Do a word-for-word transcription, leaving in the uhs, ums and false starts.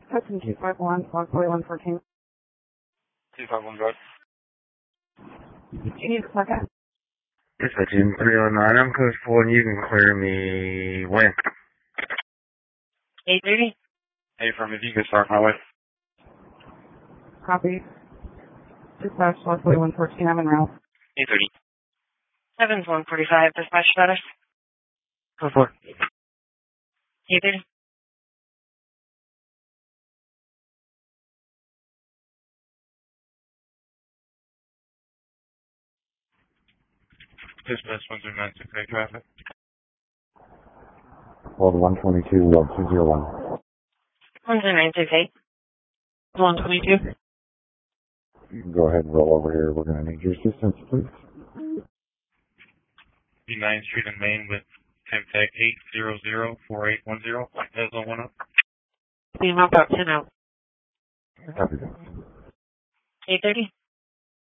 Hudson two five one, log forty-one fourteen. two five one, go ahead. Do you need a second? Dispatching three oh nine, I'm code four, and you can clear me when? eight thirty? Hey, from if you can start my way. Copy. Dispatch, log forty-one fourteen, I'm en route. eight thirty. seven one forty-five, dispatch status. Go for it. eight thirty? Dispatch one zero nine six eight traffic. Hold one twenty-two, log two zero one. one zero nine six eight. one twenty-two. You can go ahead and roll over here. We're going to need your assistance, please. B ninth Street in Maine with Temtec eight zero zero four eight one zero. That's the one up. Beam up about ten out. Copy that. eight thirty?